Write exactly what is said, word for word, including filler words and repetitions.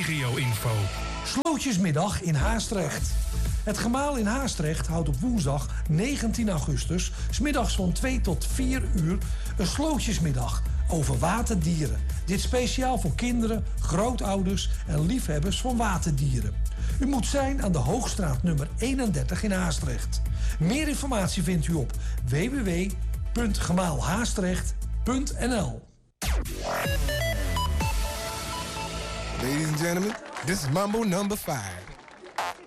regio-info. Slootjesmiddag in Haastrecht. Het Gemaal in Haastrecht houdt op woensdag negentien augustus... 's middags van twee tot vier uur een slootjesmiddag over waterdieren. Dit speciaal voor kinderen, grootouders en liefhebbers van waterdieren. U moet zijn aan de Hoogstraat nummer eenendertig in Haastrecht. Meer informatie vindt u op w w w punt gemaalhaastrecht punt n l. Ladies and gentlemen, this is Mambo number five.